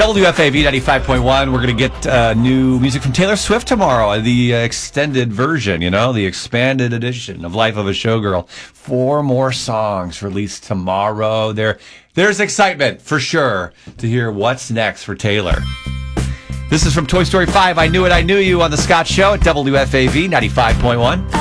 WFAV 95.1. We're going to get new music from Taylor Swift tomorrow, the extended version, the expanded edition of Life of a Showgirl. 4 more songs released tomorrow. There's excitement, for sure, to hear what's next for Taylor. This is from Toy Story 5, I Knew It, I Knew You, on The Scott Show at WFAV 95.1.